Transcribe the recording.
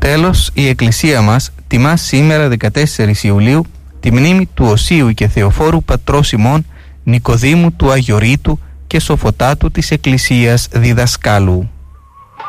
Τέλος, η Εκκλησία μας τιμά σήμερα 14 Ιουλίου τη μνήμη του Οσίου και Θεοφόρου πατρός ημών Νικοδήμου του Αγιορείτου και Σοφωτάτου της Εκκλησίας Διδασκάλου.